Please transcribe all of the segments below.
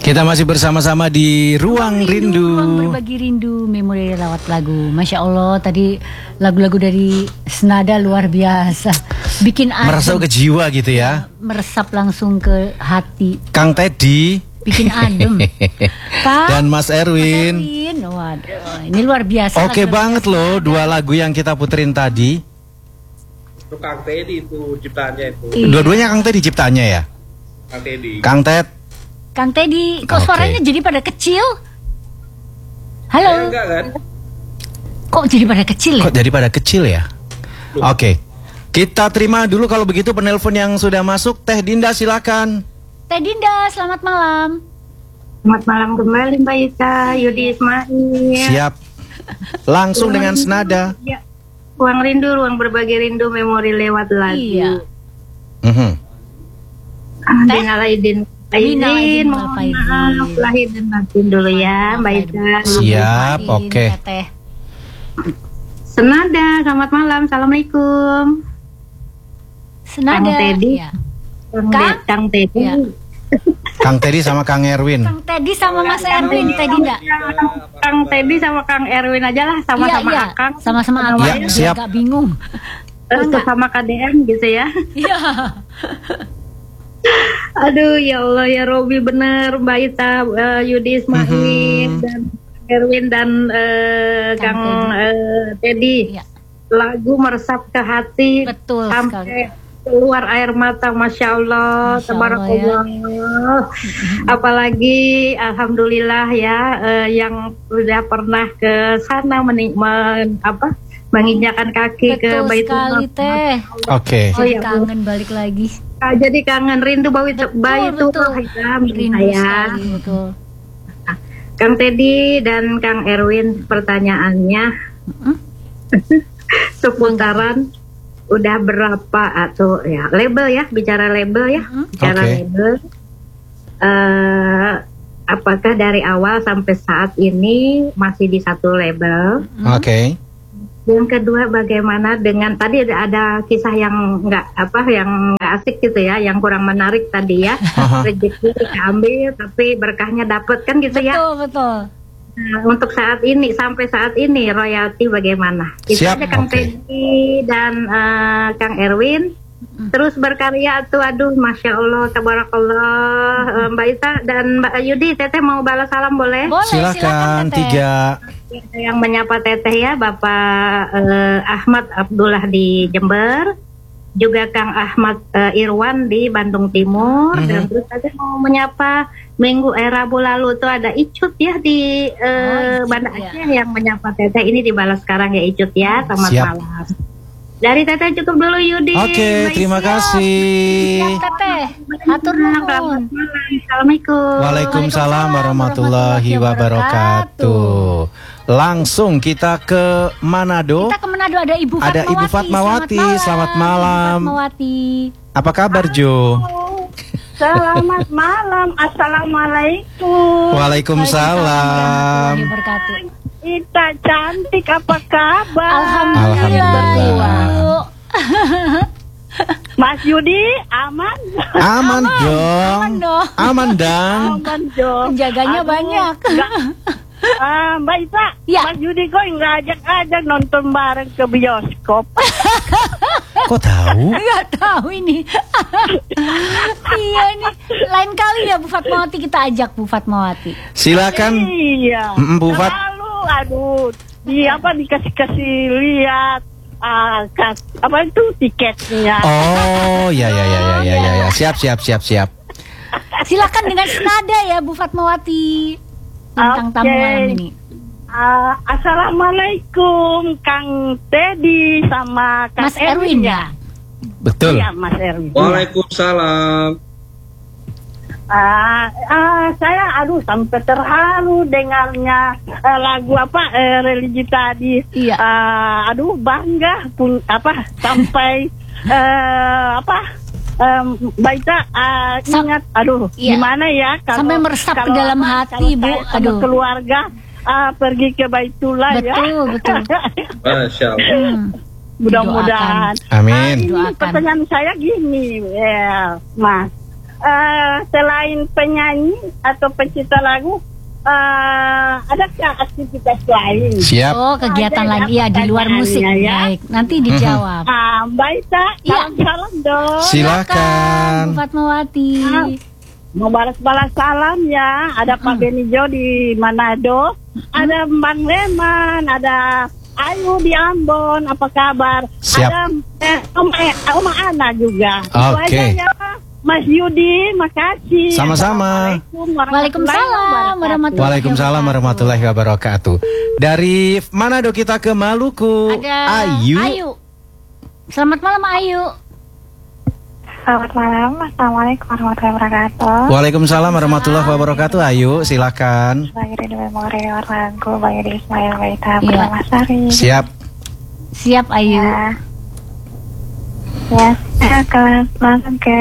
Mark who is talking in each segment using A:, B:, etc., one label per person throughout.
A: Kita masih bersama-sama di Ruang Rindu.
B: Ruang berbagi rindu, memori lewat lagu. Masya Allah, tadi lagu-lagu dari Senada luar biasa. Bikin
A: merasuk ke jiwa gitu ya.
B: Meresap langsung ke hati.
A: Kang Teddy.
B: Bikin adem. Pak,
A: dan Mas Erwin.
B: Waduh, ini luar biasa.
A: Oke banget loh, dua lagu yang kita puterin tadi.
C: Itu Kang Teddy itu ciptaannya itu.
A: Dua-duanya Kang Teddy ciptaannya ya?
C: Kang Teddy.
B: Kang Teddy, kok suaranya jadi pada kecil? Halo.
C: Enggak kan?
B: Kok jadi pada kecil ya?
A: Kok jadi pada kecil ya? Oke. Kita terima dulu kalau begitu penelpon yang sudah masuk. Teh Dinda silakan.
B: Teh Dinda, selamat malam.
D: Selamat malam kembali Mbak Ita, Yudi Ismail.
A: Siap. Langsung dengan senada.
D: Ya. Ruang rindu, ruang berbagi rindu, memori lewat lagu.
B: Iya.
D: Aidin, mohon maaf lahir dan batin dulu ya Mbak Ita.
A: Siap, oke.
D: Senada, selamat malam, assalamualaikum.
B: Senada.
D: Kang Teddy,
B: ya.
D: Kang Teddy.
B: Ya.
A: Kang Teddy sama Kang Erwin.
B: Kang Teddy sama Mas Erwin, Teh Dinda.
D: Kang Teddy sama Kang Erwin aja lah, sama-sama
B: Iya.
D: Akang.
B: Sama-sama Akang,
A: Ya, siap.
B: agak bingung.
D: Sama KDM gitu ya.
B: Iya.
D: Aduh ya Allah ya Robi, bener Mbak Ita, Yudi Ismail dan Erwin dan Kang Teddy.
B: Iya.
D: Lagu meresap ke hati.
B: Betul
D: sampai
B: sekali.
D: keluar air mata, Masya Allah, tabarakallah. Apalagi Alhamdulillah ya, yang sudah pernah ke sana menginjakan kaki ke
B: Betul
D: Baitul
B: sekali Teh.
A: Oke.
B: Jadi kangen balik lagi.
D: Jadi kangen, rindu Baitul
B: Betul. Rindu
D: saya.
B: sekali, betul.
D: Kang Teddy dan Kang Erwin, pertanyaannya seputaran udah berapa atau ya label ya, bicara label ya, bicara label. Apakah dari awal sampai saat ini masih di satu label?
A: Oke.
D: Yang kedua, bagaimana dengan tadi ada kisah yang nggak asik gitu ya, yang kurang menarik tadi ya. Rezeki diambil tapi berkahnya dapet kan gitu ya.
B: Betul.
D: Nah, untuk saat ini, sampai saat ini royalti bagaimana? Kita ada Kang Teddy dan Kang Erwin terus berkarya tuh, aduh Masya Allah, tabarakallah. Mbak Ita dan Mbak Yudi, Teteh mau balas salam boleh?
A: Silakan
B: Teteh.
A: 3.
D: Yang menyapa Teteh ya, Bapak Ahmad Abdullah di Jember, juga Kang Ahmad Irwan di Bandung Timur, dan terus saya mau menyapa Rabu lalu tuh ada Icut ya di Banda Aceh yang menyapa Teteh. Ini dibalas sekarang ya Icut ya, selamat malam. Dari Teteh cukup dulu Yudi.
A: Oke, terima kasih.
B: Siap Teteh. Atur nuhun.
D: Assalamualaikum.
A: Waalaikumsalam warahmatullahi wabarakatuh. Langsung kita ke Manado.
B: Kita ke Manado, ada Ibu Fatmawati.
A: Ada Ibu Fatmawati. Selamat malam.
B: Fatmawati.
A: Apa kabar Jo?
D: Selamat malam. Assalamualaikum.
A: Waalaikumsalam.
D: Ita cantik, apa kabar?
B: Alhamdulillah.
D: Mas Yudi aman?
A: Aman dong. Aman dong.
D: Aman dong.
B: Penjaganya banyak.
D: Mbak Ita,
B: ya.
D: Mas Yudi kok nggak ajak-ajak nonton bareng ke bioskop?
A: Kok tahu?
B: Nggak tahu ini. Iya ini. Lain kali ya Bu Fatmawati, kita ajak Bu Fatmawati.
A: Silakan.
D: Iya.
A: Bu Fat.
D: Aduh, dikasih lihat apa itu tiketnya.
A: Oh, ya. Siap.
B: Silakan dengan senada ya Bu Fatmawati tentang tamu malam ini.
D: Assalamualaikum Kang Teddy sama Kang
B: Mas Erwin ya.
A: Betul.
D: Iya Mas Erwin.
C: Waalaikumsalam.
D: Saya sampai terharu dengarnya lagu religi tadi.
B: Iya.
D: Bangga pun sampai Baita ingat gimana ya kalau
B: sampai meresap ke dalam hati Bu.
D: Keluarga pergi ke Baitullah ya.
B: Betul.
C: Masya Allah.
D: Mudah-mudahan.
A: Amin.
D: Pertanyaan saya gini ya Mas.
E: selain penyanyi atau pencipta lagu, adakah aktivitas lain?
A: Siap.
B: Oh, kegiatan
E: Ada
B: lain. Iya, di luar musik.
E: pertanyaannya, ya.
B: Baik, nanti dijawab.
E: Mbak Ita,
B: Iya.
E: salam dong.
A: Silakan.
B: Bu Fatmawati.
E: Mau balas-balas salam ya. Ada Pak Benijo di Manado, ada Bang Leman, ada Ayu di Ambon. Apa kabar?
A: Siap.
E: Ada Oma Ana juga. Itu
A: Oke.
E: aja ya, Mas Yudi, makasih.
A: Sama-sama.
B: Waalaikumsalam warahmatullahi
A: Waalaikumsalam warahmatullahi wabarakatuh. Dari Manado kita ke Maluku.
B: Ada
A: Ayu.
B: Selamat malam Ayu.
F: Selamat malam, Assalamualaikum warahmatullahi wabarakatuh.
A: Waalaikumsalam warahmatullahi wabarakatuh. Ayu, silakan.
F: Bagi Rindu Memori lagu, Bagi di Ismail Baita,
B: Iya.
F: Pertama Sari.
A: Siap.
B: Siap Ayu.
F: Ya, saya akan langsung ke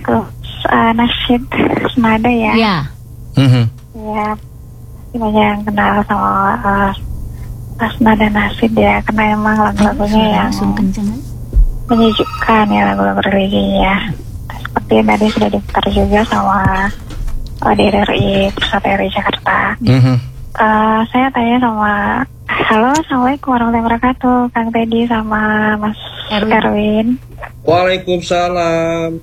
F: nasyid senada ya.
B: Iya.
A: Mhm.
F: Ya, banyak yang kenal sama senada nasyid ya, karena emang lagu-lagunya yang
B: Langsung kenceng.
F: menyejukkan ya, lagu-lagu religi ya. Seperti yang tadi sudah diputar juga sama DRI Pusat RI Jakarta.
A: Mhm.
F: Saya tanya sama, halo, assalamualaikum warahmatullahi wabarakatuh, Kang Teddy sama Mas Erwin.
C: Waalaikumsalam.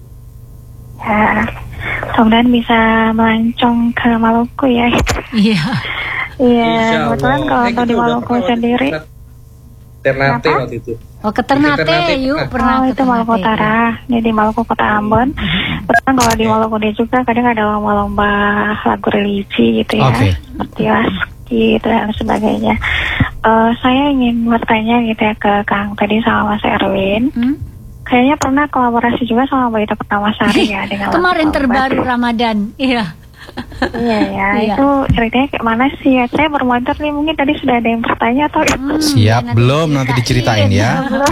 F: Ya, mudah-mudahan bisa melancong ke Maluku ya.
B: Iya.
F: Iya,
C: Insya
F: kebetulan
C: Allah.
F: kalau untuk
C: Kita
F: di
C: udah
F: Maluku
C: pernah
F: sendiri.
C: Ternate
F: Kenapa?
C: waktu itu.
B: Oh, ke Ternate
C: Ternate.
B: yuk, pernah
F: Oh,
B: ke
F: itu Maluku
B: Ternate.
F: Utara. Ini di Maluku Kota Ambon. Bahkan kalau di Maluku dia juga kadang ada lomba-lomba lagu religi gitu ya.
A: Oke.
F: Seperti Waski dan sebagainya. Saya ingin bertanya gitu ya ke Kang tadi sama Mas Erwin.
B: Hmm?
F: Kayaknya pernah kolaborasi juga sama Mbak Ita Pertamasari ya dengan
B: Kemarin
F: lagu-lagu.
B: terbaru Ramadan. Iya.
F: Iya ya,
B: Iya.
F: itu ceritanya kayak mana sih ya? Saya bermodal nih, mungkin tadi sudah ada yang bertanya atau
A: Siap, belum nanti diceritain ya.
F: belum?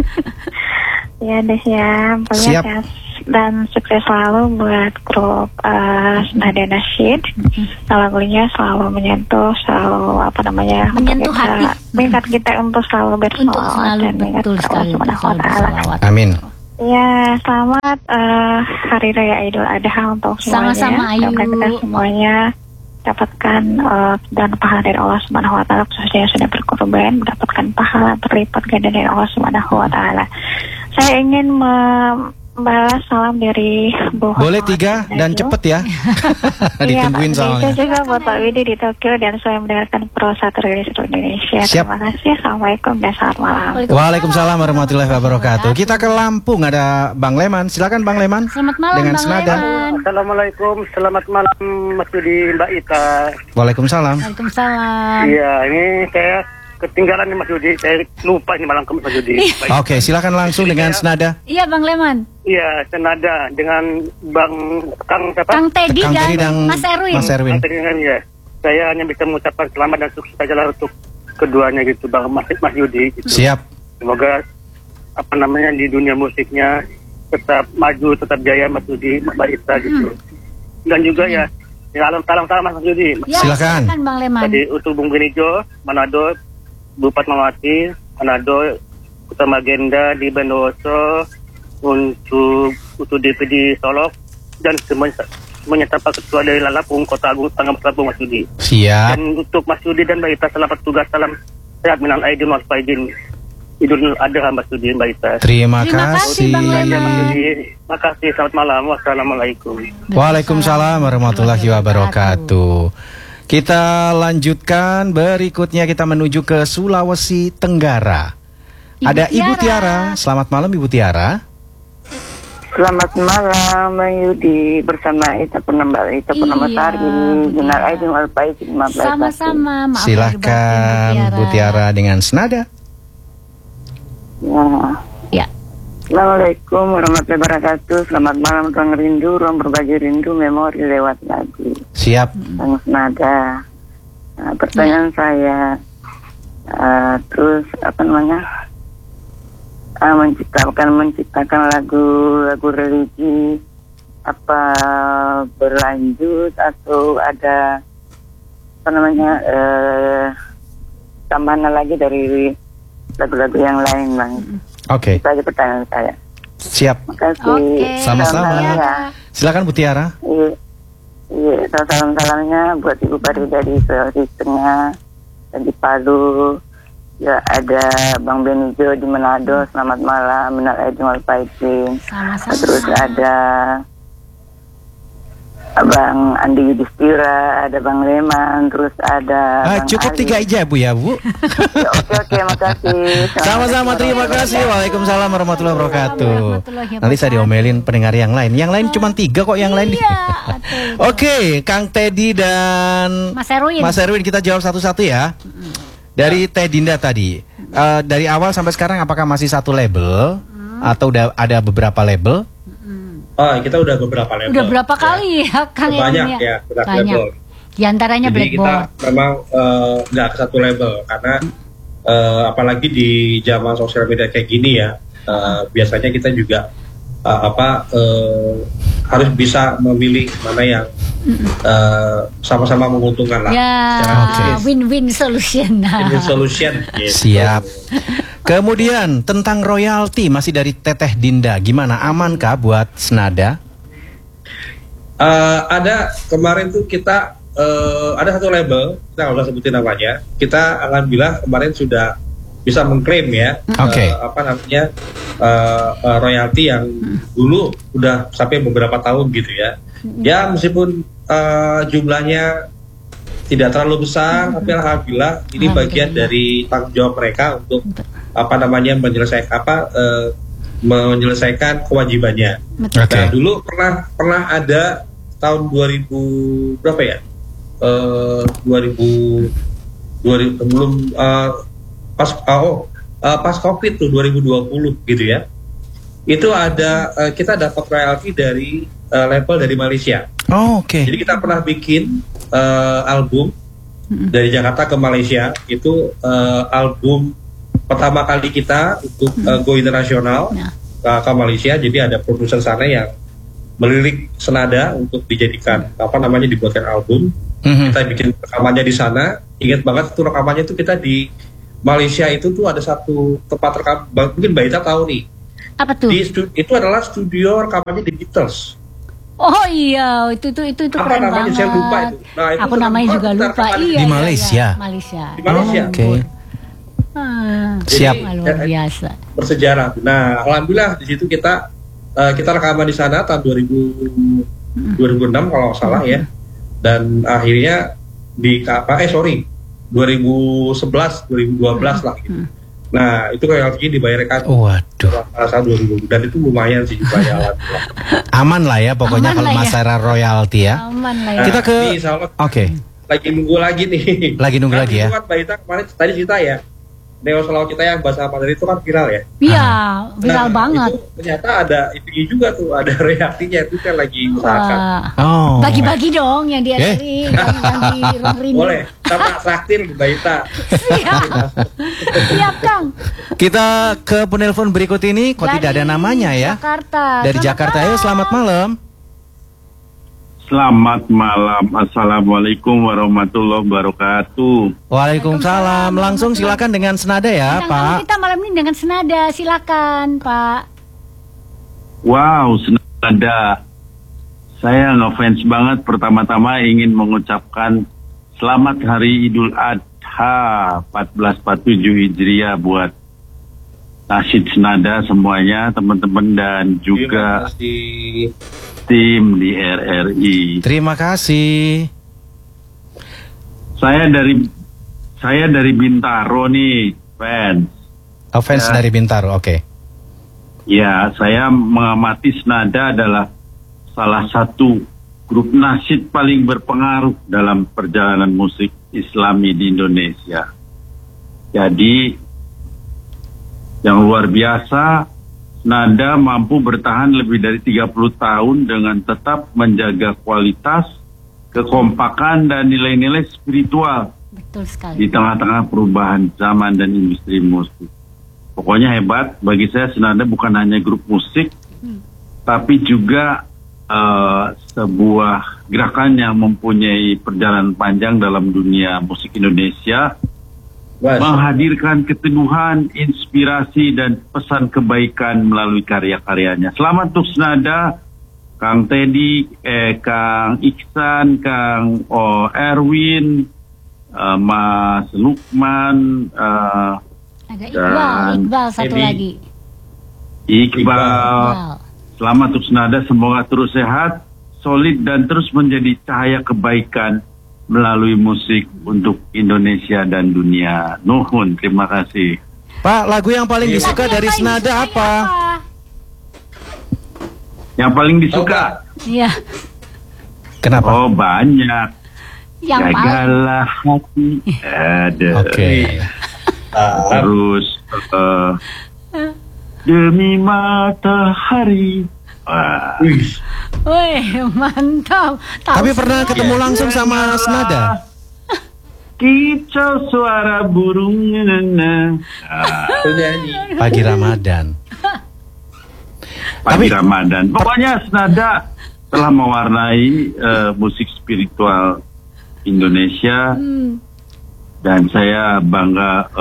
F: Ya deh ya, pokoknya
A: Siap.
F: sehat dan sukses selalu buat grup Senada Nasyid. Lagunya selalu menyentuh, selalu apa namanya?
B: Menyentuh hati.
F: Mengingat kita untuk selalu
B: Untuk
F: bersolawat
B: selalu
F: dan mengingat
B: betul
F: kepada
B: sekali
F: Allah
B: untuk
F: Subhanahu wa
B: selalu
F: Ta'ala.
B: bersolawat.
A: Amin.
F: Ya, selamat Hari Raya Idul Adha untuk semuanya.
B: Sama-sama, Ayu.
F: Semoga kita semuanya dapatkan dan pahala dari Allah Subhanahu wa Ta'ala, khususnya yang sudah berkorban, mendapatkan pahala berlipat ganda dari Allah Subhanahu wa Ta'ala. Saya ingin membalas salam dari Bu
A: Boleh
F: Fatmawati
A: 3 dan
F: Najo.
A: cepet ya. Ditungguin
F: Iya,
A: soalnya.
F: itu juga buat Pak Widi di Tokyo dan saya mendengarkan Pro 1 Rilis seluruh Indonesia.
A: Siap.
F: Terima kasih. Assalamualaikum dan selamat malam.
A: Waalaikumsalam warahmatullahi wabarakatuh. Kita ke Lampung, ada Bang Leman. Silakan Bang Leman.
B: Selamat malam
A: Dengan
B: Bang
A: senada.
B: Leman.
G: Assalamualaikum, selamat malam Mas Yudi, Mbak Ita.
A: Waalaikumsalam.
B: Waalaikumsalam.
G: Iya, ini saya ketinggalan nih Mas Yudi, saya lupa ini malam ke Mas Yudi. Baik.
A: Oke, silakan langsung dengan senada.
B: Iya Bang Leman.
G: Iya, senada dengan Bang Kang siapa?
B: Kang Teddy
A: Kang Teddy
B: dan
A: dan
B: Mas Erwin.
A: Mas Erwin.
G: Kang Teddy kan, ya. Saya hanya bisa mengucapkan selamat dan sukses saja lah untuk keduanya gitu, Bang Mas Yudi. Gitu.
A: Siap.
G: Semoga apa namanya di dunia musiknya tetap maju, tetap jaya Mas Yudi, Mbak Ita gitu. Dan juga ya salam Mas Yudi.
B: Ya,
A: Silakan.
B: Bang Leman.
G: Tadi untuk Bung Benijo, Manado, Bu Fatmawati, Manado, Utama Agenda di Bondowoso, untuk DPD Solok, dan semuanya tanpa ketua dari Lampung, Kota Agung, Tangerang Lampung, Mas Yudi.
A: Siap.
G: Dan untuk Mas Yudi dan Mbak Ita, selamat tugas, salam sehat, minal aidin wal faizin. Idul Adha Mas Yudi, Mbak Ita.
A: Terima
B: Terima kasih,
A: kasih.
B: Bang Leman.
G: Ya, Mas Yudi, makasih, selamat malam, wassalamualaikum.
A: Waalaikumsalam warahmatullahi wabarakatuh. Kita lanjutkan, berikutnya kita menuju ke Sulawesi Tenggara. Ada Ibu Tiara. Selamat malam Ibu Tiara.
H: Selamat malam Bang Yudi, bersama Ita Purnamasari, Minal Aidin wal Faizin.
B: Sama-sama. Maaf lahir
A: Silakan
B: batin,
A: Bu Tiara dengan senada.
B: Ya.
H: Assalamualaikum warahmatullahi wabarakatuh. Selamat malam Kang Rindu, ruang berbagi rindu memori lewat lagu.
A: Siap.
H: Kang Senada. Pertanyaan saya, terus apa namanya? Menciptakan lagu religi apa berlanjut atau ada apa namanya tambahan lagi dari lagu-lagu yang lain, Bang.
A: Oke.
H: Itu aja pertanyaan saya.
A: Siap.
H: Makasih.
B: Oke.
A: Sama-sama.
H: Salam-salamnya.
A: Silakan Bu Tiara.
H: Iya, salam-salamnya buat Ibu Farida di Sulawesi Tengah dan di Palu. Ya, ada Bang Benijo di Manado, selamat malam, minal aidin wal faizin.
B: Sama-sama.
H: Terus ada Bang Andi Yudhistira, ada Bang Leman, terus ada Bang
A: Cukup
H: Ali.
A: 3 aja Bu ya Bu.
H: Ya, oke, makasih.
A: Sama-sama, terima kasih. Waalaikumsalam warahmatullahi wabarakatuh.
B: Warahmatullahi
A: Nanti saya diomelin pendengar yang lain. Yang lain cuma 3 kok yang lain.
B: Iya, betul.
A: Oke, Kang Teddy dan
B: Mas Erwin.
A: Mas Erwin, kita jawab satu-satu ya. Dari Teh Dinda tadi, dari awal sampai sekarang apakah masih satu label atau udah ada beberapa label?
C: Oh, kita udah beberapa level.
B: Udah berapa kali ya Kang
C: Banyak
B: Erwin
C: ya, udah
B: Banyak.
C: level.
B: Di antaranya
C: Jadi kita
B: Blackboard.
C: memang nggak ke satu label karena apalagi di zaman sosial media kayak gini ya, biasanya kita juga harus bisa memilih mana yang sama-sama menguntungkan lah.
B: Ya,
C: Secara bisnis.
B: win-win solution.
C: Win-win solution. Gitu.
A: Siap. Kemudian tentang royalti masih dari Teteh Dinda, gimana, amankah buat Senada?
C: Ada kemarin tuh kita ada satu label, kita nggak usah sebutin namanya. Kita alhamdulillah kemarin sudah bisa mengklaim ya,
A: Oke.
C: royalti yang dulu udah sampai beberapa tahun gitu ya. Ya meskipun jumlahnya tidak terlalu besar, tapi alhamdulillah ini bagian dari tanggung jawab mereka untuk menyelesaikan kewajibannya.
A: Oke.
C: Nah, dulu pernah ada tahun 2000 berapa ya? 2000 belum pas Covid tuh 2020 gitu ya. Itu ada kita dapat royalti dari label dari Malaysia.
A: Oh, oke.
C: Jadi kita pernah bikin album dari Jakarta ke Malaysia. Itu album pertama kali kita untuk go internasional ke Malaysia. Jadi ada produser sana yang melirik Senada untuk dijadikan dibuatkan album. Kita bikin rekamannya di sana. Ingat banget itu rekamannya itu kita di Malaysia itu tuh ada satu tempat rekam, mungkin Mbak Ita tahu nih.
B: Apa tuh?
C: Itu adalah studio rekamannya The Beatles.
B: Oh iya, itu
C: Apa
B: keren
C: namanya?
B: banget.
C: Saya lupa itu. Nah, itu
B: Aku namanya
C: tempat
B: juga
C: kita
B: lupa.
C: rekaman
B: Iya,
A: di
B: iya,
A: Malaysia.
B: iya, Malaysia.
C: Di Malaysia.
A: Oke. Siap.
B: Luar biasa.
C: Bersejarah. Nah, alhamdulillah di situ kita rekaman di sana tahun 2006 kalau nggak salah ya. Dan akhirnya 2011, 2012 lah gitu. Nah, itu royaltinya dibayarkan.
A: Waduh.
C: Salah 2000 dan itu lumayan sih jumlahnya alhamdulillah.
A: Aman lah ya pokoknya
B: Aman
A: kalau
B: lah ya.
A: masalah royalti ya.
B: Aman lah ya.
A: Kita ke
C: Nah, insya Allah
A: Oke.
C: lagi nunggu lagi nih.
A: Lagi nunggu lagi ya.
C: Itu kan Mbak Ita kemarin tadi cerita ya. Neo Selaw kita yang bahasa Mandarin itu kan viral ya.
B: Iya, viral
C: Nah,
B: banget.
C: Itu ternyata ada ini juga tuh, ada royaltinya itu kan lagi usahakan.
B: Wah.
A: Oh.
B: Bagi-bagi dong yang di RRI, yang di Ruang Rindu.
C: Boleh, sama traktir Mbak Ita.
B: Siap. Siap, Kang.
A: Kita ke penelpon berikut ini kok tidak ada namanya ya.
B: Jakarta.
A: Dari Jakarta. Ayo, selamat malam.
I: Selamat malam. Assalamualaikum warahmatullahi wabarakatuh.
A: Waalaikumsalam. Langsung silakan dengan Senada ya,
B: Bintang tamu
A: Pak.
B: kita malam ini dengan Senada, silakan, Pak.
I: Wow, Senada. Saya ngefans banget. Pertama-tama ingin mengucapkan selamat Hari Idul Adha 1447 Hijriah buat Nasyid Senada semuanya, teman-teman dan juga
C: Terima kasih.
I: tim di RRI.
A: Terima kasih.
I: Saya dari Bintaro nih, fans.
A: Fans
I: Ya.
A: dari Bintaro, oke.
I: Ya, saya mengamati Senada adalah salah satu grup nasyid paling berpengaruh dalam perjalanan musik Islami di Indonesia. Jadi, yang luar biasa, Senada mampu bertahan lebih dari 30 tahun dengan tetap menjaga kualitas, kekompakan, dan nilai-nilai spiritual
B: Betul sekali.
I: di tengah-tengah perubahan zaman dan industri musik. Pokoknya hebat. Bagi saya Senada bukan hanya grup musik, tapi juga sebuah gerakan yang mempunyai perjalanan panjang dalam dunia musik Indonesia menghadirkan keteguhan, inspirasi dan pesan kebaikan melalui karya-karyanya. Selamat untuk Senada, Kang Teddy, Kang Iksan, Kang Erwin, Mas Lukman,
B: ada Iqbal satu
I: Edi.
B: lagi.
I: Iqbal. Selamat untuk Senada, semoga terus sehat, solid dan terus menjadi cahaya kebaikan melalui musik untuk Indonesia dan dunia. Nuhun, terima kasih.
A: Pak, lagu yang paling disuka dari Senada apa?
I: Yang paling disuka?
B: Iya.
A: Kenapa?
I: Oh, banyak.
B: Yang
I: Jagalah hati. Ada.
A: Oke.
I: Terus demi matahari. Wah.
B: Wih, mantap.
A: Tapi pernah ketemu langsung sama Senada?
I: Kicau suara burung.
A: Pagi Ramadan.
I: Pagi Ramadan. Pokoknya Senada telah mewarnai musik spiritual Indonesia. Dan saya bangga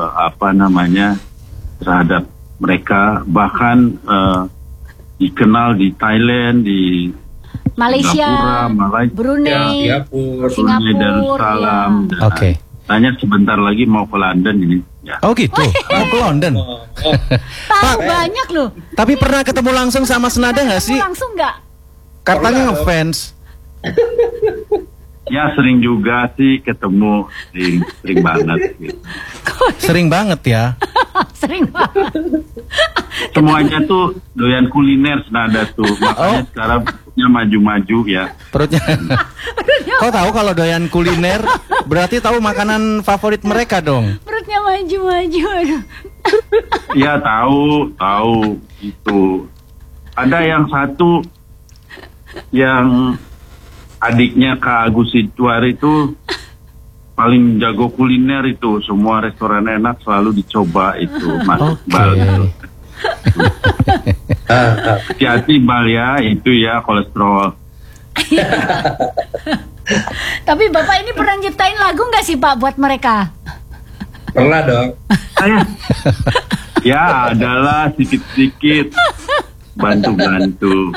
I: terhadap mereka, bahkan dikenal di Thailand, di
B: Malaysia,
I: Singapura,
B: Brunei,
I: Singapura, Darussalam.
A: Oke.
I: Tanya sebentar lagi mau ke London ini. Ya.
A: Oh gitu, mau ke London.
B: Tahu banyak loh.
A: Tapi pernah ketemu langsung sama Senada nggak sih?
B: Langsung nggak?
A: Katanya ngefans.
I: Ya sering juga sih ketemu, sering banget. Gitu.
A: Sering banget ya.
B: Sering banget.
I: Semuanya tuh doyan kuliner Senada tuh, makanya sekarang perutnya maju-maju ya.
A: Perutnya. Kau tahu kalau doyan kuliner, berarti tahu makanan favorit mereka dong.
B: Perutnya maju-maju. Aduh.
I: Ya tahu itu. Ada yang satu yang adiknya Kak Agus Situar itu paling jago kuliner itu, semua restoran enak selalu dicoba itu, Mas Iqbal. Hati-hati Bal ya, itu ya kolesterol.
B: Tapi Bapak ini pernah nyiptain lagu nggak sih Pak buat mereka?
C: Pernah dong.
I: Ya adalah sedikit-sedikit bantu-bantu.